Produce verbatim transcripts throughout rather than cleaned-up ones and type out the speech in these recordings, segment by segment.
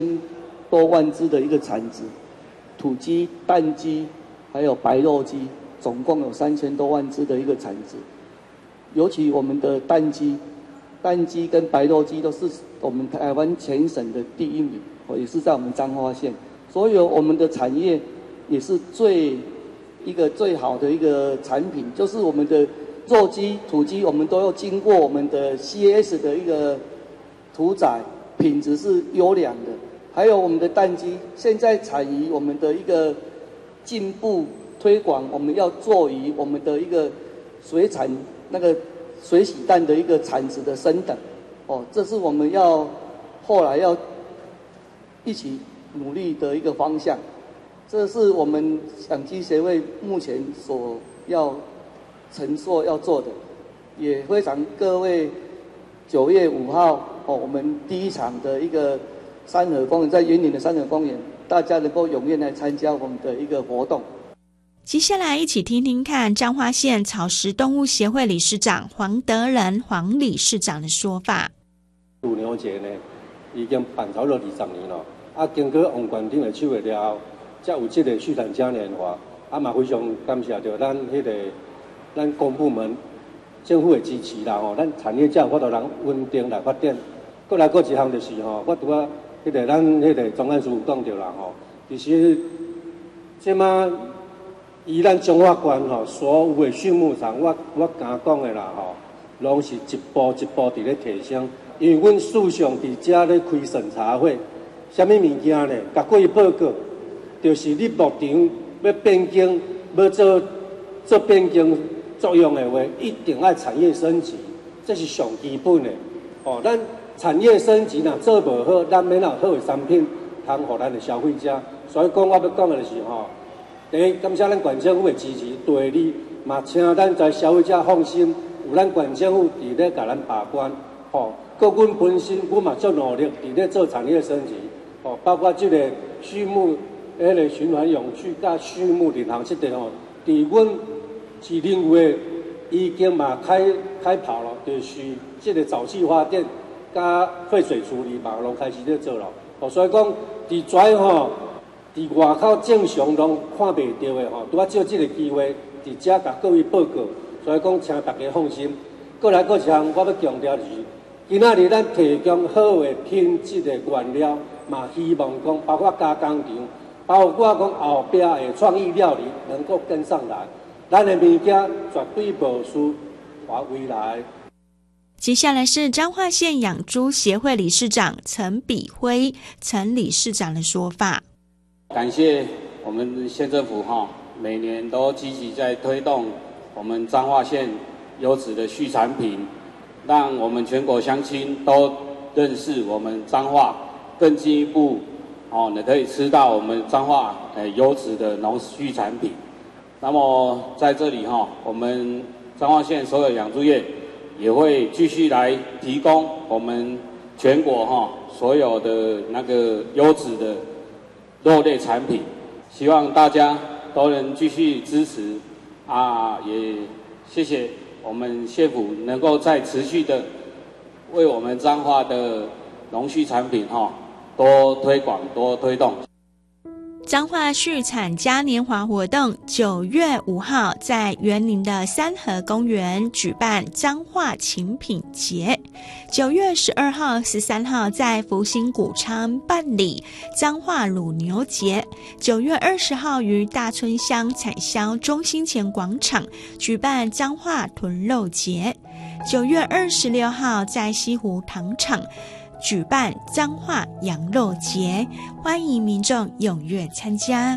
多万只的一个产值，土鸡、蛋鸡还有白肉鸡，总共有三千多万只的一个产值。尤其我们的蛋鸡、蛋鸡跟白肉鸡都是我们台湾全省的第一名，也是在我们彰化县。所以我们的产业也是最一个最好的一个产品，就是我们的肉鸡、土鸡，我们都要经过我们的 C S 的一个屠宰，品质是优良的。还有我们的蛋鸡，现在产于我们的一个进步推广，我们要做于我们的一个水产那个水洗蛋的一个产值的升等，哦，这是我们要后来要一起努力的一个方向。这是我们养鸡协会目前所要承诺要做的，也非常各位九月五号哦，我们第一场的一个山河公园，在园林的山河公园，大家能够踊跃来参加我们的一个活动。 接下来一起听听看彰化县草食动物协会理事长黄德仁黄理事长的说法。 乳牛节呢，已经办超了二十年了，啊，经过王县长的手的了后，才有这个畜产嘉年华，啊嘛非常感谢到咱迄、那个咱公部门政府的支持啦吼，咱产业才有法度人稳定来发展。过来过一项就是吼，我拄啊。迄个咱迄个总干事有讲到啦吼，其实即马以咱彰化县吼所有的畜牧场，我我敢讲的啦吼，拢是一步一步伫咧提升。因为阮事上伫遮咧开审查会，啥物物件呢？甲各位报告，就是你牧场要变更，要做做变更作用的话，一定要产业升级，这是上基本的。哦，咱。产业升级呐，做不好，咱免有好的产品通予咱的消费者。所以讲，我要讲的就是吼，第一，感谢咱县政府的支持；第二，嘛请咱在消费者放心，有咱县政府伫咧甲咱把关。吼，各阮本身，阮嘛足努力伫咧做产业升级。吼，包括这个畜牧迄个循环永续甲畜牧领航这个吼，伫阮市认为已经嘛开开跑了，就是这个沼气发电。加废水处理嘛，拢开始咧做咯。哦，所以讲，伫遮吼，伫外口正常拢看袂到的吼，拄啊借这个机会，伫遮甲各位报告。所以讲，请大家放心。过来，过一项，我要强调就是，今仔日咱提供好的品质的原料，嘛希望讲，包括加工厂，包括讲后壁的创意料理，能够跟上来。咱的物件绝对无输华为来。 接下来是彰化县养猪协会理事长陈比辉陈理事长的说法。 感谢我们县政府哈，每年都积极在推动我们彰化县优质的畜产品，让我们全国乡亲都认识我们彰化，更进一步哦，你可以吃到我们彰化呃优质的农畜产品。那么在这里哈，我们彰化县所有养猪业也会继续来提供我们全国哈所有的那个优质的肉类产品，希望大家都能继续支持啊！也谢谢我们县府能够再持续的为我们彰化的农畜产品哈多推广、多推动。 彰化畜产嘉年华活动九月五号在园林的三和公园举办彰化禽品节，九月十二号、十三号在福兴谷仓办理彰化乳牛节，九月二十号于大村乡产销中心前广场举办彰化豚肉节，九月二十六号在西湖糖厂举办彰化羊肉节，欢迎民众踊跃参加。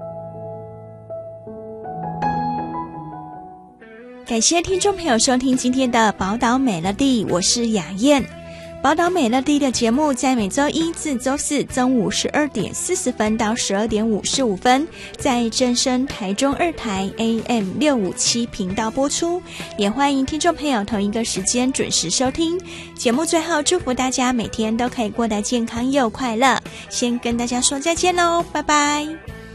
感谢听众朋友收听今天的宝岛美乐蒂，我是雅燕。宝岛美乐蒂的节目在每周一至周四中午十二点四十分到十二点五十五分，在正声台中二台 A M 六五七频道播出，也欢迎听众朋友同一个时间准时收听。节目最后祝福大家每天都可以过得健康又快乐，先跟大家说再见喽，拜拜。